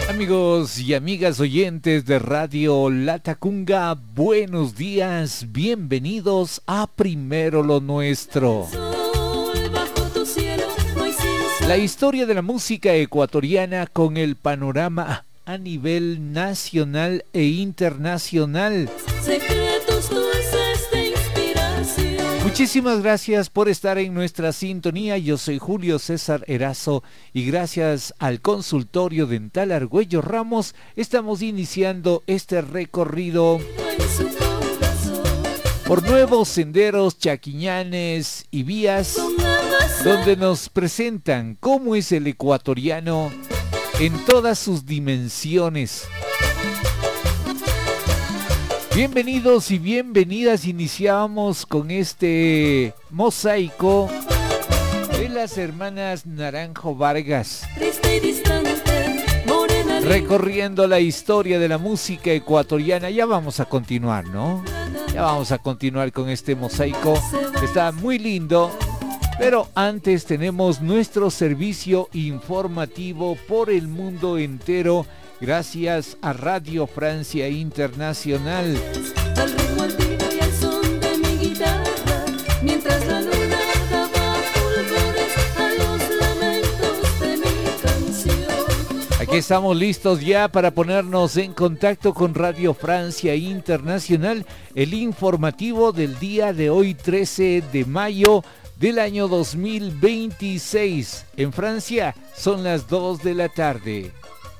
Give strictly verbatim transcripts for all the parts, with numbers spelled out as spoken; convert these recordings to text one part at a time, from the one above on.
Amigos y amigas oyentes de Radio Latacunga, buenos días, bienvenidos a Primero lo Nuestro. La historia de la música ecuatoriana con el panorama a nivel nacional e internacional. Muchísimas gracias por estar en nuestra sintonía. Yo soy Julio César Erazo y gracias al Consultorio Dental Argüello Ramos estamos iniciando este recorrido por nuevos senderos, chaquiñanes y vías donde nos presentan cómo es el ecuatoriano en todas sus dimensiones. Bienvenidos y bienvenidas, iniciamos con este mosaico de las hermanas Naranjo Vargas, recorriendo la historia de la música ecuatoriana. Ya vamos a continuar, ¿no? Ya vamos a continuar con este mosaico, está muy lindo, pero antes tenemos nuestro servicio informativo por el mundo entero, gracias a Radio Francia Internacional. Al ritmo altino y al son de mi guitarra, mientras la luna daba fulgores a los lamentos de mi canción. Aquí estamos listos ya para ponernos en contacto con Radio Francia Internacional, el informativo del día de hoy, trece de mayo del año dos mil veintiséis. En Francia son las dos de la tarde.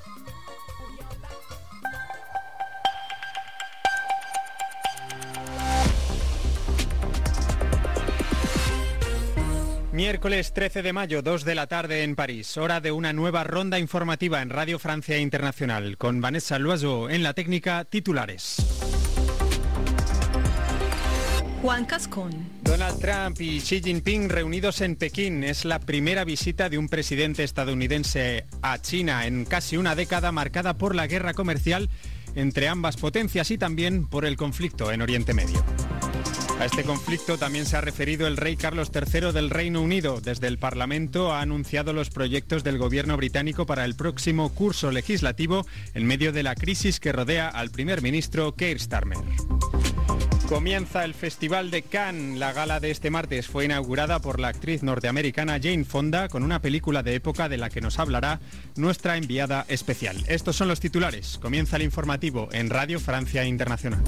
Miércoles trece de mayo, dos de la tarde en París. Hora de una nueva ronda informativa en Radio Francia Internacional. Con Vanessa Loiseau en la técnica, titulares. Juan Cascón. Donald Trump y Xi Jinping reunidos en Pekín. Es la primera visita de un presidente estadounidense a China en casi una década, marcada por la guerra comercial entre ambas potencias y también por el conflicto en Oriente Medio. A este conflicto también se ha referido el rey Carlos tercero del Reino Unido. Desde el Parlamento ha anunciado los proyectos del gobierno británico para el próximo curso legislativo en medio de la crisis que rodea al primer ministro Keir Starmer. Comienza el Festival de Cannes. La gala de este martes fue inaugurada por la actriz norteamericana Jane Fonda con una película de época de la que nos hablará nuestra enviada especial. Estos son los titulares. Comienza el informativo en Radio Francia Internacional.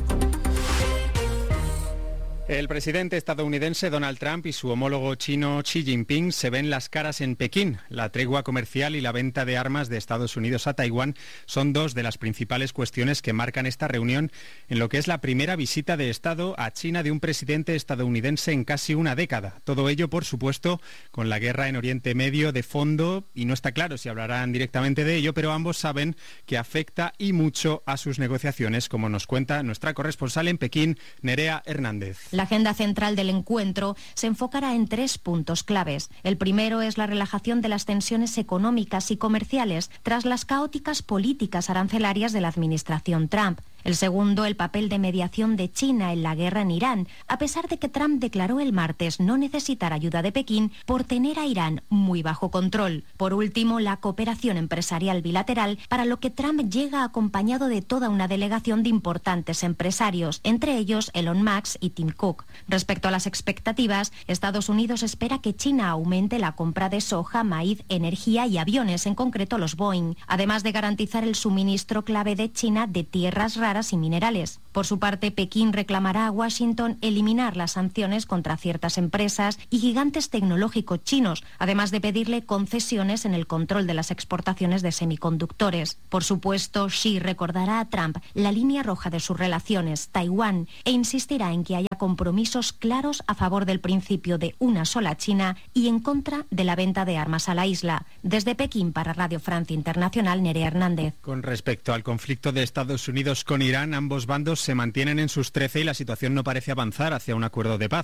El presidente estadounidense Donald Trump y su homólogo chino Xi Jinping se ven las caras en Pekín. La tregua comercial y la venta de armas de Estados Unidos a Taiwán son dos de las principales cuestiones que marcan esta reunión en lo que es la primera visita de Estado a China de un presidente estadounidense en casi una década. Todo ello, por supuesto, con la guerra en Oriente Medio de fondo, y no está claro si hablarán directamente de ello, pero ambos saben que afecta y mucho a sus negociaciones, como nos cuenta nuestra corresponsal en Pekín, Nerea Hernández. La agenda central del encuentro se enfocará en tres puntos claves. El primero es la relajación de las tensiones económicas y comerciales tras las caóticas políticas arancelarias de la administración Trump. El segundo, el papel de mediación de China en la guerra en Irán, a pesar de que Trump declaró el martes no necesitar ayuda de Pekín por tener a Irán muy bajo control. Por último, la cooperación empresarial bilateral, para lo que Trump llega acompañado de toda una delegación de importantes empresarios, entre ellos Elon Musk y Tim Cook. Respecto a las expectativas, Estados Unidos espera que China aumente la compra de soja, maíz, energía y aviones, en concreto los Boeing, además de garantizar el suministro clave de China de tierras raras y minerales. Por su parte, Pekín reclamará a Washington eliminar las sanciones contra ciertas empresas y gigantes tecnológicos chinos, además de pedirle concesiones en el control de las exportaciones de semiconductores. Por supuesto, Xi recordará a Trump la línea roja de sus relaciones, Taiwán, e insistirá en que haya compromisos claros a favor del principio de una sola China y en contra de la venta de armas a la isla. Desde Pekín, para Radio Francia Internacional, Nerea Hernández. Con respecto al conflicto de Estados Unidos con Irán, ambos bandos se mantienen en sus trece y la situación no parece avanzar hacia un acuerdo de paz.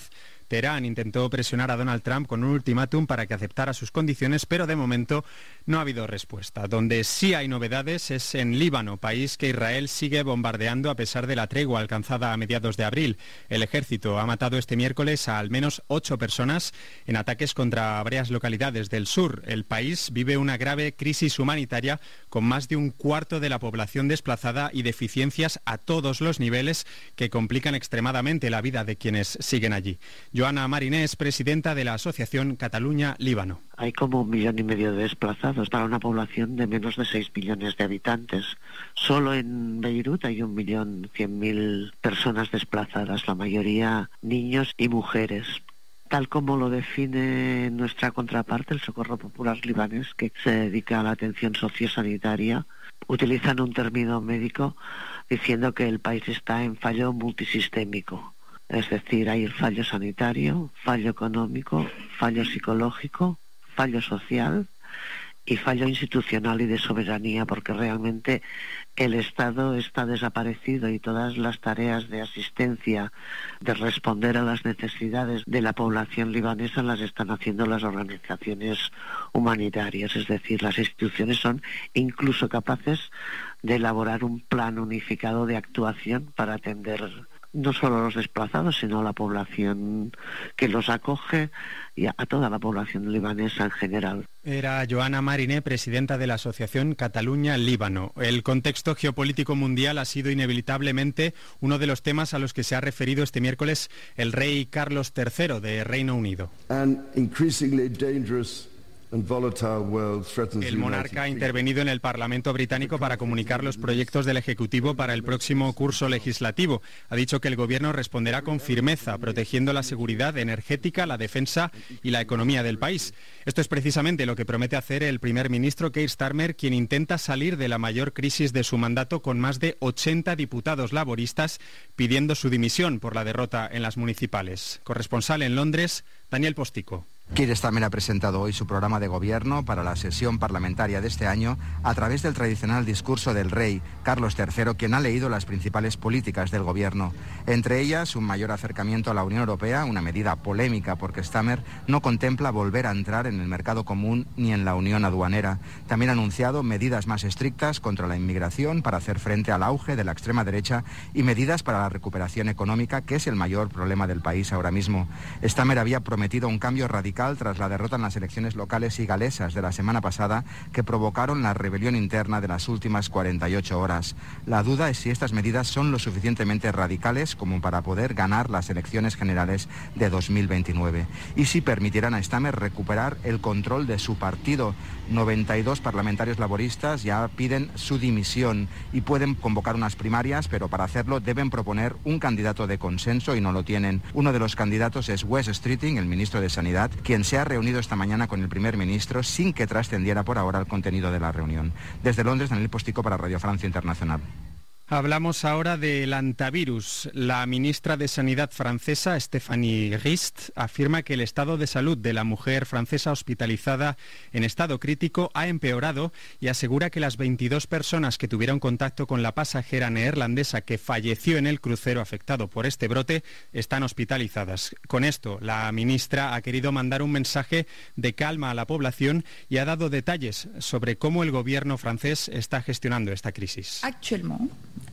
Teherán intentó presionar a Donald Trump con un ultimátum para que aceptara sus condiciones, pero de momento no ha habido respuesta. Donde sí hay novedades es en Líbano, país que Israel sigue bombardeando a pesar de la tregua alcanzada a mediados de abril. El ejército ha matado este miércoles a al menos ocho personas en ataques contra varias localidades del sur. El país vive una grave crisis humanitaria con más de un cuarto de la población desplazada y deficiencias a todos los niveles que complican extremadamente la vida de quienes siguen allí. Joana Mariné es presidenta de la Asociación Cataluña-Líbano. Hay como un millón y medio de desplazados para una población de menos de seis millones de habitantes. Solo en Beirut hay un millón cien mil personas desplazadas, la mayoría niños y mujeres. Tal como lo define nuestra contraparte, el Socorro Popular Libanés, que se dedica a la atención sociosanitaria, utilizan un término médico diciendo que el país está en fallo multisistémico. Es decir, hay el fallo sanitario, fallo económico, fallo psicológico, fallo social y fallo institucional y de soberanía, porque realmente el Estado está desaparecido y todas las tareas de asistencia, de responder a las necesidades de la población libanesa las están haciendo las organizaciones humanitarias. Es decir, las instituciones son incluso capaces de elaborar un plan unificado de actuación para atender no solo a los desplazados, sino a la población que los acoge y a toda la población libanesa en general. Era Joana Mariné, presidenta de la Asociación Cataluña-Líbano. El contexto geopolítico mundial ha sido inevitablemente uno de los temas a los que se ha referido este miércoles el rey Carlos tercero de Reino Unido. El monarca ha intervenido en el Parlamento británico para comunicar los proyectos del Ejecutivo para el próximo curso legislativo. Ha dicho que el Gobierno responderá con firmeza, protegiendo la seguridad energética, la defensa y la economía del país. Esto es precisamente lo que promete hacer el primer ministro Keir Starmer, quien intenta salir de la mayor crisis de su mandato con más de ochenta diputados laboristas pidiendo su dimisión por la derrota en las municipales. Corresponsal en Londres, Daniel Postico. Keir Starmer ha presentado hoy su programa de gobierno para la sesión parlamentaria de este año a través del tradicional discurso del rey Carlos tercero, quien ha leído las principales políticas del gobierno. Entre ellas, un mayor acercamiento a la Unión Europea, una medida polémica porque Starmer no contempla volver a entrar en el mercado común ni en la unión aduanera. También ha anunciado medidas más estrictas contra la inmigración para hacer frente al auge de la extrema derecha y medidas para la recuperación económica, que es el mayor problema del país ahora mismo. Starmer había prometido un cambio radical tras la derrota en las elecciones locales y galesas de la semana pasada, que provocaron la rebelión interna de las últimas cuarenta y ocho horas. La duda es si estas medidas son lo suficientemente radicales como para poder ganar las elecciones generales de dos mil veintinueve y si permitirán a Starmer recuperar el control de su partido. noventa y dos parlamentarios laboristas ya piden su dimisión y pueden convocar unas primarias, pero para hacerlo deben proponer un candidato de consenso y no lo tienen. Uno de los candidatos es Wes Streeting, el ministro de Sanidad, quien se ha reunido esta mañana con el primer ministro sin que trascendiera por ahora el contenido de la reunión. Desde Londres, Daniel Postico para Radio Francia Internacional. Hablamos ahora del antivirus. La ministra de Sanidad francesa, Stéphanie Rist, afirma que el estado de salud de la mujer francesa hospitalizada en estado crítico ha empeorado y asegura que las veintidós personas que tuvieron contacto con la pasajera neerlandesa que falleció en el crucero afectado por este brote están hospitalizadas. Con esto, la ministra ha querido mandar un mensaje de calma a la población y ha dado detalles sobre cómo el gobierno francés está gestionando esta crisis. Actualmente,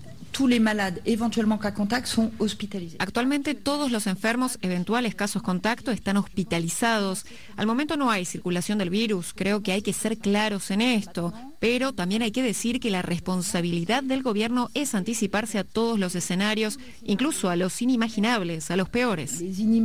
Actualmente todos los enfermos, eventuales casos contacto, están hospitalizados. Al momento no hay circulación del virus, creo que hay que ser claros en esto, pero también hay que decir que la responsabilidad del gobierno es anticiparse a todos los escenarios, incluso a los inimaginables, a los peores.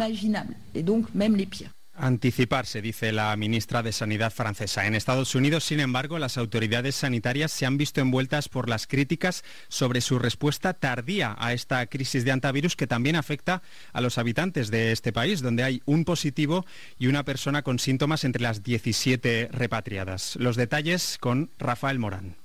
Anticiparse, dice la ministra de Sanidad francesa. En Estados Unidos, sin embargo, las autoridades sanitarias se han visto envueltas por las críticas sobre su respuesta tardía a esta crisis de antivirus, que también afecta a los habitantes de este país, donde hay un positivo y una persona con síntomas entre las diecisiete repatriadas. Los detalles con Rafael Morán.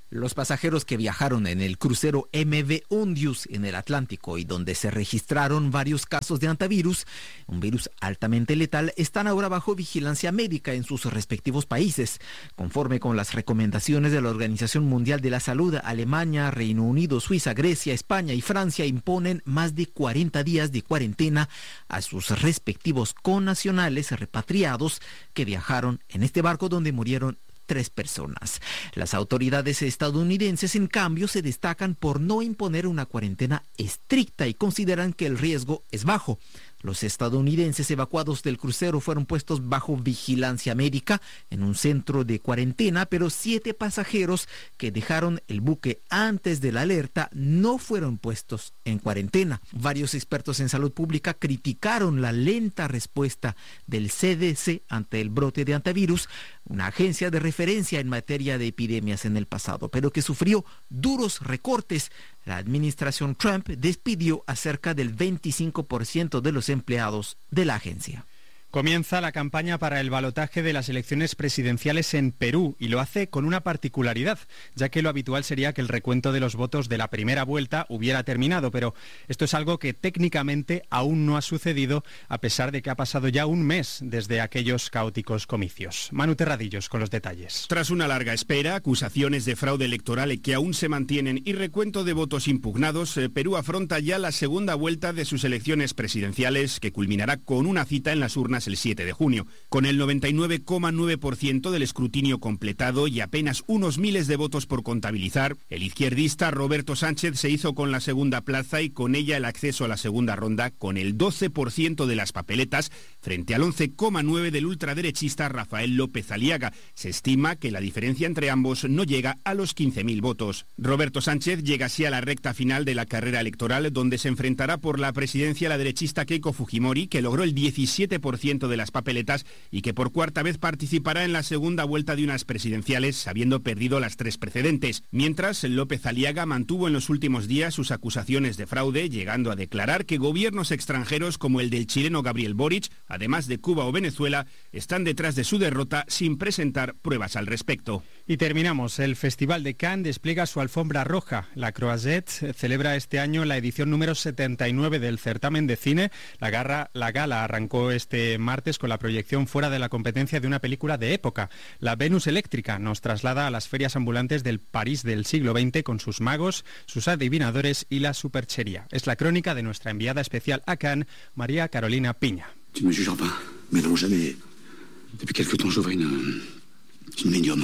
Los pasajeros que viajaron en el crucero M V Ondius en el Atlántico y donde se registraron varios casos de hantavirus, un virus altamente letal, están ahora bajo vigilancia médica en sus respectivos países. Conforme con las recomendaciones de la Organización Mundial de la Salud, Alemania, Reino Unido, Suiza, Grecia, España y Francia imponen más de cuarenta días de cuarentena a sus respectivos connacionales repatriados que viajaron en este barco donde murieron tres personas. Las autoridades estadounidenses, en cambio, se destacan por no imponer una cuarentena estricta y consideran que el riesgo es bajo. Los estadounidenses evacuados del crucero fueron puestos bajo vigilancia médica en un centro de cuarentena, pero siete pasajeros que dejaron el buque antes de la alerta no fueron puestos en cuarentena. Varios expertos en salud pública criticaron la lenta respuesta del C D C ante el brote de hantavirus, una agencia de referencia en materia de epidemias en el pasado, pero que sufrió duros recortes. La administración Trump despidió a cerca del veinticinco por ciento de los empleados de la agencia. Comienza la campaña para el balotaje de las elecciones presidenciales en Perú y lo hace con una particularidad, ya que lo habitual sería que el recuento de los votos de la primera vuelta hubiera terminado, pero esto es algo que técnicamente aún no ha sucedido, a pesar de que ha pasado ya un mes desde aquellos caóticos comicios. Manu Terradillos con los detalles. Tras una larga espera, acusaciones de fraude electoral que aún se mantienen y recuento de votos impugnados, Perú afronta ya la segunda vuelta de sus elecciones presidenciales, que culminará con una cita en las urnas el siete de junio. Con el noventa y nueve coma nueve por ciento del escrutinio completado y apenas unos miles de votos por contabilizar, el izquierdista Roberto Sánchez se hizo con la segunda plaza y con ella el acceso a la segunda ronda con el doce por ciento de las papeletas frente al once coma nueve por ciento del ultraderechista Rafael López Aliaga. Se estima que la diferencia entre ambos no llega a los quince mil votos. Roberto Sánchez llega así a la recta final de la carrera electoral, donde se enfrentará por la presidencia la derechista Keiko Fujimori, que logró el diecisiete por ciento de las papeletas y que por cuarta vez participará en la segunda vuelta de unas presidenciales, habiendo perdido las tres precedentes. Mientras, López Aliaga mantuvo en los últimos días sus acusaciones de fraude, llegando a declarar que gobiernos extranjeros como el del chileno Gabriel Boric, además de Cuba o Venezuela, están detrás de su derrota sin presentar pruebas al respecto. Y terminamos. El Festival de Cannes despliega su alfombra roja. La Croisette celebra este año la edición número setenta y nueve del certamen de cine. La, garra, la gala arrancó este martes con la proyección fuera de la competencia de una película de época. La Venus Eléctrica nos traslada a las ferias ambulantes del París del siglo veinte con sus magos, sus adivinadores y la superchería. Es la crónica de nuestra enviada especial a Cannes, María Carolina Piña. Tu me jugeras pas, mais non jamais. Depuis quelque temps, j'ouvre une, une médium.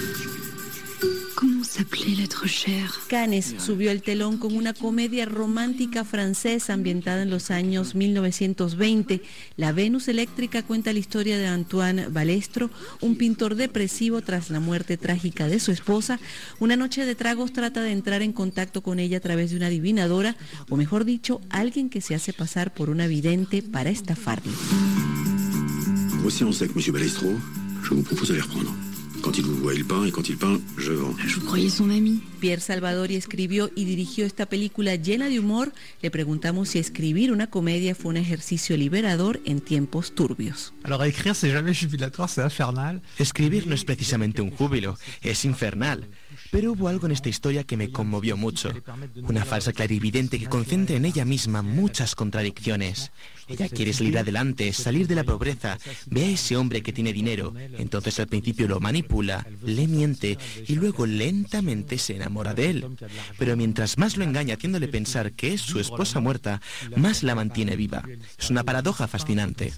¿Cómo s'appelait l'être cher? Cannes subió el telón con una comedia romántica francesa ambientada en los años mil novecientos veinte. La Venus Eléctrica cuenta la historia de Antoine Balestre, un pintor depresivo tras la muerte trágica de su esposa. Una noche de tragos trata de entrar en contacto con ella a través de una adivinadora, o mejor dicho, alguien que se hace pasar por una vidente para estafarle. Gros séance avec monsieur Balestre, je vous propose de les reprendre. Quand il vous voit, il peint, et quand il peint, je vends. Je vous croyais son ami. Pierre Salvadori escribió y dirigió esta película llena de humor. Le preguntamos si escribir una comedia fue un ejercicio liberador en tiempos turbios. Alors écrire, c'est jamais jubilatoire, c'est infernal. Escribir no es precisamente un júbilo, es infernal. Pero hubo algo en esta historia que me conmovió mucho. Una falsa clarividente que concentra en ella misma muchas contradicciones. Ella quiere salir adelante, salir de la pobreza. Ve a ese hombre que tiene dinero. Entonces al principio lo manipula, le miente y luego lentamente se enamora de él. Pero mientras más lo engaña haciéndole pensar que es su esposa muerta, más la mantiene viva. Es una paradoja fascinante.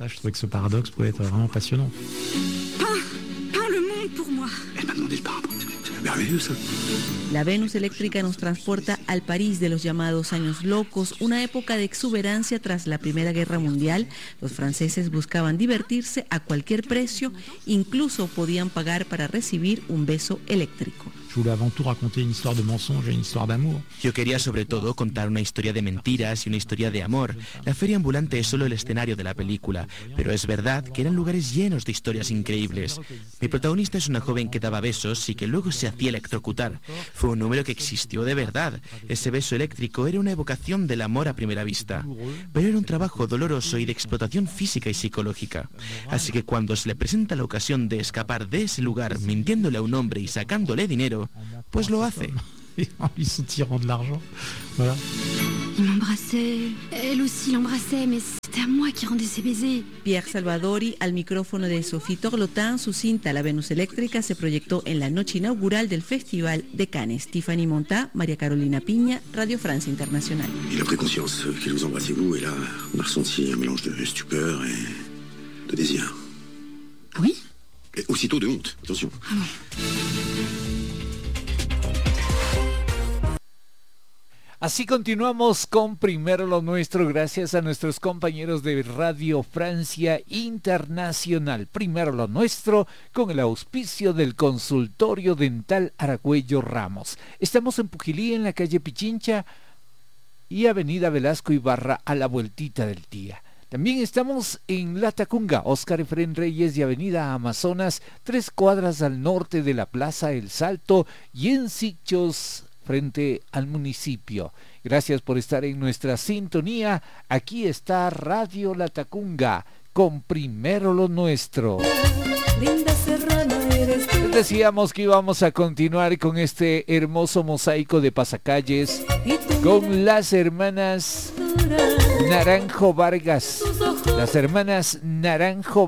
La Venus Eléctrica nos transporta al París de los llamados años locos, una época de exuberancia tras la Primera Guerra Mundial. Los franceses buscaban divertirse a cualquier precio, incluso podían pagar para recibir un beso eléctrico. Yo quería sobre todo contar una historia de mentiras y una historia de amor. La feria ambulante es solo el escenario de la película, pero es verdad que eran lugares llenos de historias increíbles. Mi protagonista es una joven que daba besos y que luego se hacía electrocutar. Fue un número que existió de verdad. Ese beso eléctrico era una evocación del amor a primera vista, pero era un trabajo doloroso y de explotación física y psicológica. Así que cuando se le presenta la ocasión de escapar de ese lugar mintiéndole a un hombre y sacándole dinero, dinero, pues lo hace. Il m'embrassait, elle aussi l'embrassait, mais c'était à moi qui rendais ses baisers. Pierre Salvadori, al micrófono de Sophie Torlotin, su cinta La Venus Eléctrica se proyectó en la noche inaugural del Festival de Cannes. Tiffany Montá, María Carolina Piña, Radio France Internacional. Il a pris conscience qu'il vous embrassait vous, et là, on a ressenti un mélange de stupeur et de désir. Ah oui? Et aussitôt de honte, attention. Ah bon. Así continuamos con Primero lo Nuestro, gracias a nuestros compañeros de Radio Francia Internacional. Primero lo Nuestro, con el auspicio del Consultorio Dental Aragüello Ramos. Estamos en Pujilí, en la calle Pichincha y Avenida Velasco Ibarra, a la vueltita del día. También estamos en La Tacunga, Óscar Efrén Reyes y Avenida Amazonas, tres cuadras al norte de la Plaza El Salto, y en Sichos, frente al municipio. Gracias por estar en nuestra sintonía. Aquí está Radio La Tacunga con Primero lo Nuestro. Les decíamos que íbamos a continuar con este hermoso mosaico de pasacalles con las hermanas Naranjo Vargas. Las hermanas Naranjo